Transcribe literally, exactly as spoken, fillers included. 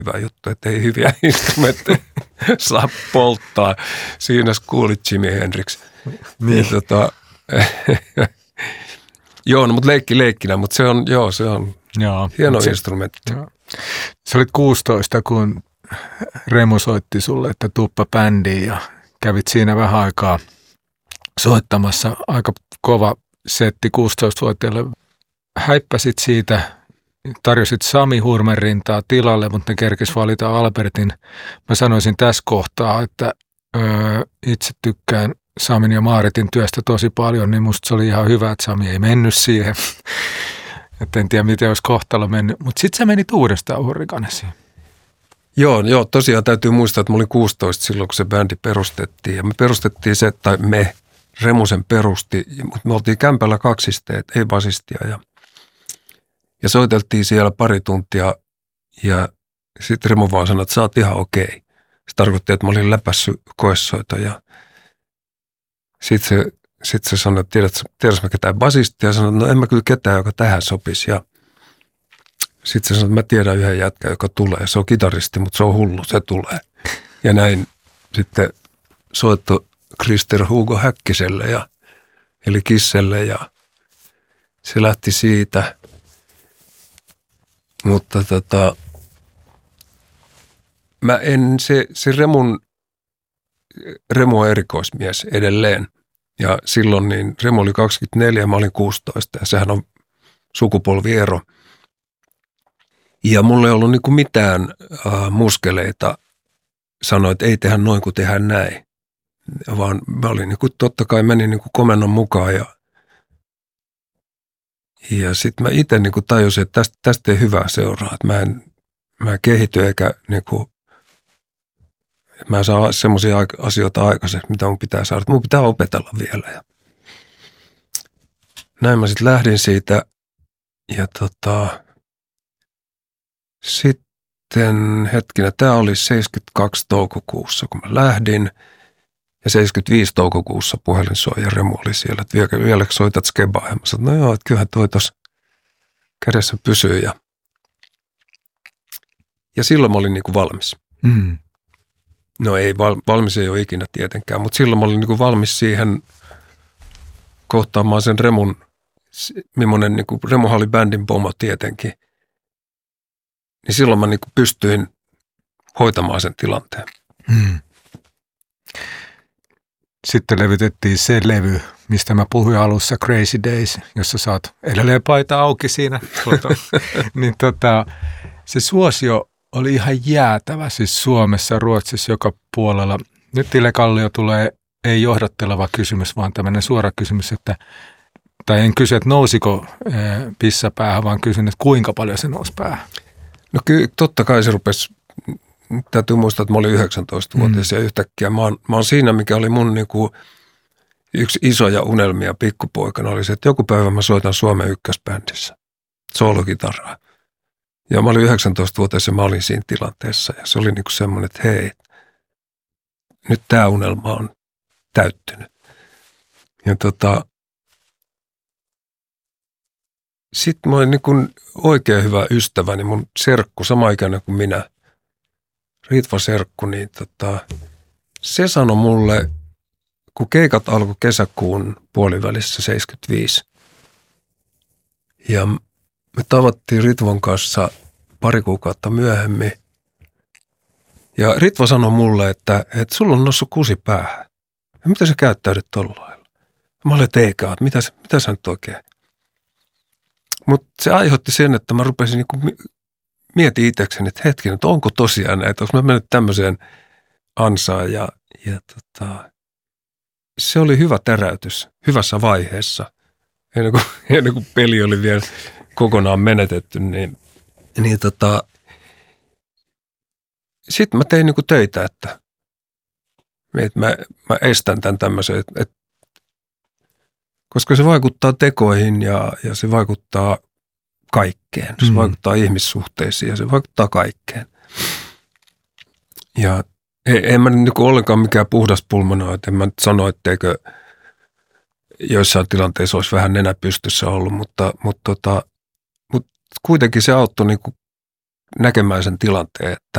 hyvä juttu, että ei hyviä instrumentteja saa polttaa. Siinä kuulit Jimi Hendrix. Niin. Tota, joo, no, mutta leikki leikkinä, mutta se on, joo, se on joo, hieno se, instrumentti. Joo. Sä olit kuusitoista, kun Remu soitti sulle, että tuppa bändiin ja kävit siinä vähän aikaa soittamassa. Aika kova setti kuusitoistavuotiaille. Häippäsit siitä, tarjosit Sami Hurmerintaa tilalle, mutta ne kerkis valita Albertin. Mä sanoisin tässä kohtaa, että öö, itse tykkään Samin ja Maaritin työstä tosi paljon, niin musta se oli ihan hyvä, että Sami ei mennyt siihen. Et en tiedä, miten olisi kohtalo mennyt, mutta sitten sä menit uudestaan Hurrikanesiin. Joo, joo, tosiaan täytyy muistaa, että mä olin kuusitoista silloin, kun se bändi perustettiin. Ja me perustettiin se, tai me, Remu sen perusti, mutta me oltiin kämpällä kaksisteet, ei basistia. Ja, ja soiteltiin siellä pari tuntia ja sitten Remu vaan sanoi, että sä oot ihan okei. Se tarkoitti, että mä olin läpässyt koesoito ja sitten se, sit se sanoi, että tiedätkö, tiedätkö mä ketään basistia? Ja sanoi, että no en mä kyllä ketään, joka tähän sopisi. Ja sitten se sanoi, että mä tiedän yhden jätkän, joka tulee. Se on kitaristi, mutta se on hullu, se tulee. Ja näin sitten soitto Krister Hugo Häkkiselle ja, eli Kisselle ja se lähti siitä. Mutta tota, mä en, se, se Remun, Remu on erikoismies edelleen. Ja silloin niin Remu oli kaksikymmentäneljä ja mä olin kuusitoista ja sehän on sukupolviero. Ja mulla ei ollut niinku mitään äh, muskeleita sanoa, että ei tehdä noin kuin tehdään näin. Vaan mä olin niinku, totta kai menin niinku komennon mukaan ja, ja sitten mä itse niinku tajusin, että tästä, tästä ei hyvää seuraa. Että mä en, mä en kehity eikä niinku, mä en saa semmoisia asioita aikaiseksi, mitä mun pitää saada. Mun pitää opetella vielä. Ja näin mä sitten lähdin siitä ja tota... Sitten hetkinen, tämä oli seitsemänkymmentäkaksi toukokuussa, kun mä lähdin. Ja seitsemänkymmentäviisi toukokuussa puhelin soi ja Remu oli siellä, että vielä, vielä soitat skebaa. Ja mä sanoin, no joo, että kyllähän toi tuossa kädessä pysyy. Ja, ja silloin mä olin niin kuin valmis. Mm. No ei, val, valmis ei ole ikinä tietenkään, mutta silloin mä olin niin kuin valmis siihen kohtaamaan sen Remun, millainen niin kuin Remuhan oli bändin pomo tietenkin. Niin silloin mä niin kuin pystyin hoitamaan sen tilanteen. Hmm. Sitten levytettiin se levy, mistä mä puhuin alussa, Crazy Days, jossa sä oot edelleen paita auki siinä. Tuota, niin tota, se suosio oli ihan jäätävä siis Suomessa, Ruotsissa, joka puolella. Nyt Tile Kallio tulee, ei johdatteleva kysymys, vaan tämmöinen suora kysymys, että tai en kysy, että nousiko e, pissa päähän, vaan kysyn, että kuinka paljon se nousi päähän. No kyllä, totta kai se rupesi, täytyy muistaa, että mä olin yhdeksäntoistavuotias mm. ja yhtäkkiä mä oon, mä oon siinä, mikä oli mun niinku yksi isoja unelmia pikkupoikana, oli se, että joku päivä mä soitan Suomen ykkösbändissä, soolokitaraa. Ja mä olin yhdeksäntoistavuotias ja mä olin siinä tilanteessa ja se oli niinku semmoinen, että hei, nyt tää unelma on täyttynyt. Ja tota, sitten mä olin niin kuin oikein hyvä ystäväni, mun serkku, sama ikäinen kuin minä, Ritva serkku, niin tota, se sanoi mulle, kun keikat alkoi kesäkuun puolivälissä seitsemänkymmentäviisi. Ja me tavattiin Ritvan kanssa pari kuukautta myöhemmin. Ja Ritva sanoi mulle, että, että sulla on noussut kusi päähän. Ja mitä sä käyttäydyt tolla lailla? Mä olin, että eikä, että mitä, mitä sä nyt oikein? Mutta se aiheutti sen, että mä rupesin niinku mietin itsekseni, että hetken, että onko tosiaan näitä, onko mä mennyt tämmöiseen ansaan ja, ja tota, se oli hyvä täräytys hyvässä vaiheessa, ennen kuin, ennen kuin peli oli vielä kokonaan menetetty, niin, niin tota, sitten mä tein niinku töitä, että, että mä, mä estän tämän tämmöisen, että, että koska se vaikuttaa tekoihin ja, ja se vaikuttaa kaikkeen. Se mm. vaikuttaa ihmissuhteisiin ja se vaikuttaa kaikkeen. Ja en, en mä niin kuin ollenkaan mikään puhdas pulmonoid. En mä nyt sano, etteikö joissain tilanteissa olisi vähän nenä pystyssä ollut, mutta, mutta, tota, mutta kuitenkin se auttoi niin kuin näkemään sen tilanteen, että